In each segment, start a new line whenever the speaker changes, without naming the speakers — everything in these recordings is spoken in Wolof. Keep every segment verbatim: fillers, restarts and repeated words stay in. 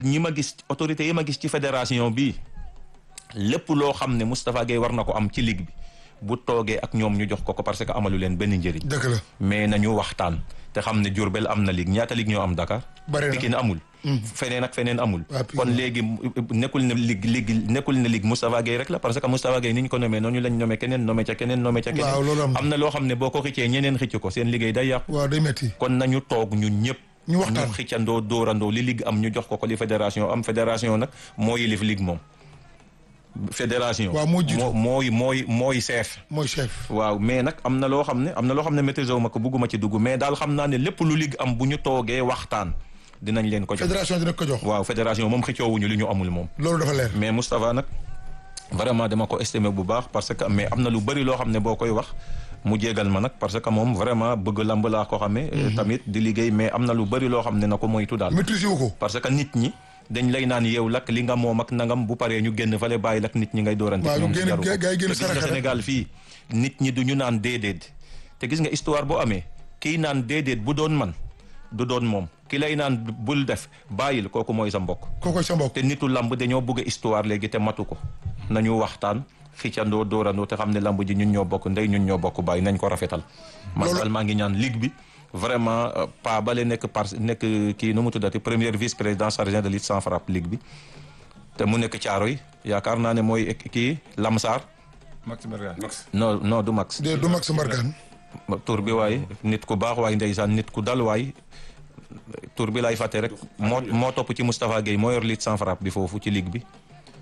ñi ma gis autorité yi ma gis ci fédération bi lépp loo xam ne Moustapha Gueye war na ko am ci ligue bi bu toogee ak ñoom ñu jox ko ko parce que amalu leen benn njëriñ.
dëgg la
mais nañu waxtaan te xam ne Diourbel am na ligue ñaata ligue ñoo am Dakar.
bari na
Pikine amul. feneen ak feneen amul.
Ah,
kon léegi nekkul ne ligue ligue nekkul ne ligue Moustapha Gueye rek la parce que Moustapha Gueye ni ñu ko nommé noonu lañ nommé keneen nommé ca keneen nommé ca keneen.
waaw loolu am na
am na loo xam ne boo ko xëccee ñeneen xëcc ko seen liggéey day yàqu.
waaw day métti.
kon nañu toog ñun ñëpp.
ñu waxtaan
ñu xëccandoo dóorandoo li ligue am ñu jox ko ko li fédération am fédération nag moo yilif ligue moom. fédération
waaw moo jiitu
mooy mooy mooy chef.
mooy chef.
waaw mais nag am na loo xam ne am na loo xam ne maîtrise wu ma ko bugguma ci dugg mais daal xam naa ne lépp lu ligue am bu ñu toogee waxtaan dinañ leen ko jox.
fédération dina ko jox.
waaw fédération moom xëccoowuñu li ñu amul moom.
loolu dafa leer.
mais Moustapha nag vraiment dama ko estimé bu baax parce que mais am na lu bëri loo xam ne boo koy wax mu jégal ma nag parce que moom vraiment bëgg lamb laa ko xamee. tamit di liggéey mais am na lu bëri loo xam ne na ko moytu daal.
maîtrise wu ko.
parce que nit ñi. dañ lay naan yow lak li nga moom ak nangam bu paree ñu génn fale bàyyi lak nit ñi ngay doorante.
waaw
ñoom
ñu génn gars yi génn
te gis nga Sénégal fii nit ñi du ñu naan déedéet te gis nga histoire boo amee kii naan déedéet bu doon man du doon moom ki lay naan bul def bàyyil kooku mooy sa mbokk.
kooku sa mbokk.
te nitu lamb dañoo bëgg histoire léegi te matu ko nañu waxtaan xicandoo doorandoo te xam ne lamb ji ñun ñoo bokk ndey ñun ñoo bokk bàyyi nañ ko rafetal. man daal maa ngi ñaan ligue bi. vraiment pa bale nekk par nekk kii nu mu tuddati premier vice président chargé de lutte sans frappe ligue bi te mu nekk Thiaroye yaakaar naa ne mooy kii Lamsar.
Max Mbargane.
non non du Max.
du Max Mbargane.
tur bi waaye nit ku baax waaye ndeysaan nit ku dal waay tur bi lay fàtte rek moo moo topp ci Moustapha Gueye moo yor lutte sans frappe bi foofu ci ligue bi.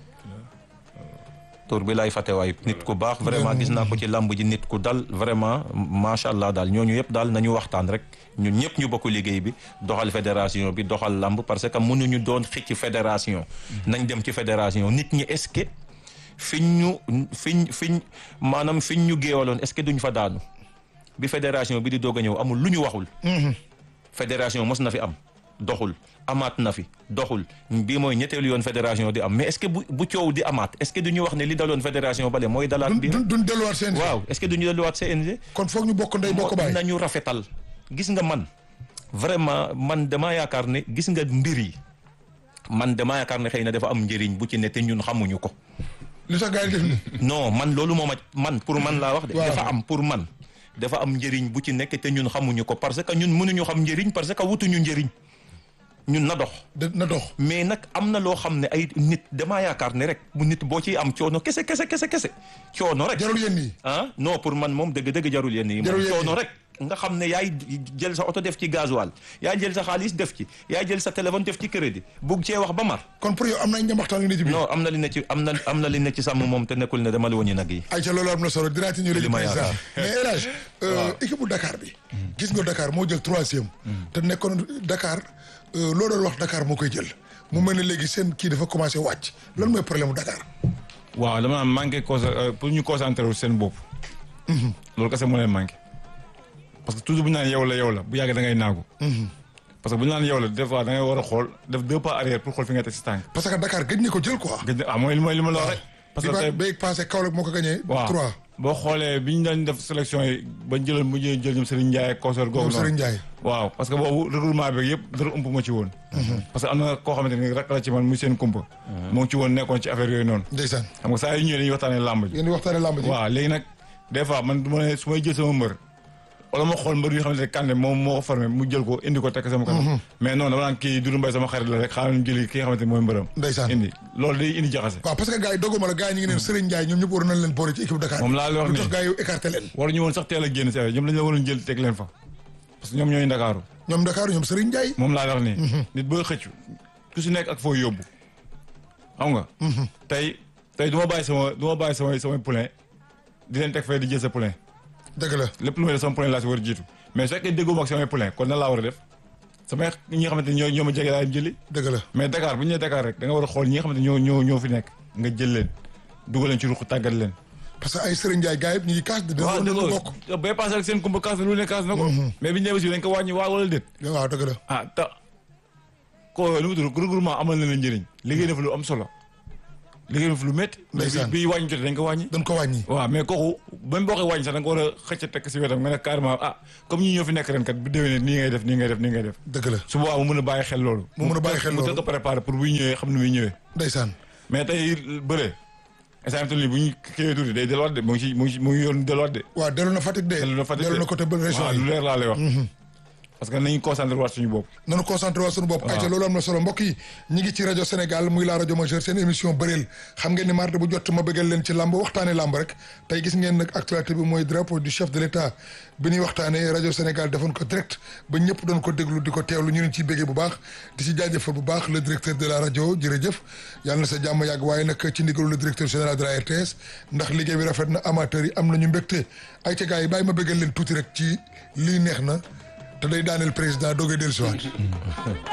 tur bi lay fàtte waay nit ku baax vraiment gis naa ko ci lamb ji nit ku dal vraiment macha allah daal ñooñu yëpp daal nañu waxtaan rek ñun ñëpp ñu bokk liggéey bi doxal fédération bi doxal lamb parce que mënuñu doon xëcc fédération. nañ dem ci fédération nit ñi est-ce que fiñ ñu fiñ fiñ maanaam fiñ ñu géewaloon est-ce que duñ fa daanu bi fédération bi di doog a ñëw amul lu ñu waxul. fédération mos na fi am doxul. amaat na fi doxul bii mooy ñetteelu yoon fédération di am mais est-ce que bu bu coow di amaat est-ce que duñu wax ne li daloon fédération bale mooy dalaat bi
duñ delluwaat C N G.
waaw est-ce que duñu delluwaat C N G.
kon foog ñu bokk ndey bokk baay.
nañu rafetal gis nga man vraiment man damaa yaakaar ne gis nga mbir yi man damaa yaakaar ne xëy na dafa am njëriñ bu ci ne te ñun xamuñu ko.
li tax gars yi def ni
non man loolu moom man pour man laa wax de. dafa am pour man dafa am njëriñ bu ci nekk te ñun xamuñu ko parce que ñun mënuñu xam njëriñ parce que wutuñu njëriñ. ñun na dox.
na dox
mais nag am na loo xam ne ay nit damaa yaakaar ne rek bu nit boo ciy am coono kese kese kese kese coono rek.
jarul yéen nii.
ah non pour man moom dëgg-dëgg jarul yéen nii.
jarul yéen
coono rek nga xam ne yaay jël sa oto def ci gasoil yaay jël sa xaalis def ci yaay jël sa téléphone def ci crédit bugg cee wax ba mar.
kon pour yow am na ay njambaxtaan yu ne ci biir.
non am na li ne ci am na am na li ne ci sàmm moom te nekkul ne dama la woñi nag yi.
ayca loolu am na solo dinaa ci ñëw léegi président mais El Hadj équipe bu Dakar bi. gis nga Dakar moo jël troisième. te nekkoon Dakar. loo doon wax Dakar moo koy jël mu mel ne léegi seen kii dafa commencé wàcc lan mooy problème mu Dakar.
waaw dama am manqué pour ñu concentrer wu seen bopp. loolu kese moo leen manqué. parce que toujours bu ñu naan yow la yow la bu yàggee da ngay naagu. parce que bu ñu naan yow la des fois da ngay war a xool def deux pas arrière pour xool fi nga teg si tànk.
parce que Dakar gëj na ko jël quoi.
gëj na ah mooy mooy li ma la wax rek. parce que tey
bay passé Kaolack moo ko gagné.
waaw
trois
boo xoolee bi ñu doon def sélection yi ba jëloon mu jël jël ñoom Serigne Ndiaye ak consort googu noonu
Serigne Ndiaye.
waaw parce que boobu regroupement bi yëpp dara ump ma ci woon. parce que am na koo xamante ni rek la ci man muy seen kumpa. moo ngi ci woon nekkoon ci affaire yooyu noonu.
ndeysaan
xam nga saa yu ñëwee dañuy waxtaanee làmb ji.
yéen di waxtaanee làmb ji.
waaw léegi nag des fois man du ma ne su may jël sama mbër wala ma xool mbër yi nga xamante ne Kande moom moo ko formé mu jël ko indi ko tekk sama kanam. mais non dama naan kii Doudou Mbaye sama xarit la rek xaaral ñu jëli ki nga xamante ne mooy mbërëm.
ndeysaan
indi loolu day indi jaxase.
waaw parce que gars yi doguma la gars yi ñu ngi neen Serigne Ndiaye ñoom ñëpp waroon nañ leen boole ci équipe Dakar.
moom laa la wax
lu
nii
tax gars yi écarté leen.
waruñu woon sax teel a génn si affaire ñoom dañu la waroon jël teg leen fa parce que ñoom ñooy Ndakaaru.
ñoom Dakar ñoom Serigne Ndiaye.
moom laa la wax nii. nit booy xëccu ku si nekk ak foo yóbbu xam nga. tey tey du ma bàyyi sama du ma bàyyi samay samay poulain di leen teg fay di jël sa poulain.
dëgg la
lépp lu may def sama poulain laa si war a jiitu mais su fekkee déggoo ma ak samay poulain kon nan laa war a def samay ñi nga xamante ni ñoo ñoo ma jege laa jëli.
dëgg la
mais Dakar bu ñu nee Dakar rek da nga war a xool ñi nga xamante ni ñoo ñoo ñoo fi nekk nga jël leen dugal leen ci ruq tàggat leen.
parce que ay Serigne Ndiaye gars yëpp ñu ngi kaas. dina
waaw
doon
dëgg
bokk
la bay passé ak seen kumba kaas na lu ne kaas na ko. mais bi ñu nee aussi dañ ko wàññi waa wala déet.
waaw dëgg la.
ah ta ko lu mu tudd regroupement amal na leen njëriñ liggéey na fa lu am solo liggéey fi lu métti.
ndeysaan
bi wàññi jotee dañ ko wàññi.
dañ ko wàññi.
waaw mais kooku même boo koy wàññi sax da nga ko war a xëcc a tekk si wetam nga ne carrément ah comme ñi ñoo fi nekk ren kat bu déwénee nii ngay def nii ngay def nii ngay def.
dëgg la
su boobaa mu mën a bàyyi xel loolu.
mu mën a bàyyi xel loolu
mu tëgg ko préparé pour buy ñëwee xam ne muy ñëwee.
ndeysaan.
mais tey bëre instant bu ñu kiiwee tuuti day delluwaat de mu ngi ci mu ngi mu ngi yoon delluwaat de.
waaw dellu na Fatick de.
dellu na Fatick de
dellu na côté région
waaw
yi.
lu leer laa lay wax. parce que nañu concentré waat suñu bopp.
nanu concentré waa suñu bopp ayca loolu am na solo mbokk yi ñi ngi ci rajo Sénégal muy la rajo majeure seen émission bëreel xam ngeen ni mardi bu jot ma bëggal leen ci làmb waxtaane làmb rek tey gis ngeen nag actualité bi mooy drapeau du chef de l'État bi ñuy waxtaane rajo Sénégal defoon ko direct ba ñëpp doon ko déglu di ko teewlu ñu leen ciy béggee bu baax di ci jaajëfal bu baax le directeur de la rajo jërëjëf yàlla na sa jàmm yàgg waaye nag ci ndigalu le directeur général de la R T S ndax liggéey bi rafet na amateurs yi am nañu mbégte ayca gars yi bàyyi ma bëggal leen tuuti rek ci lii neex na te day daaneel président doogay dellusiwaat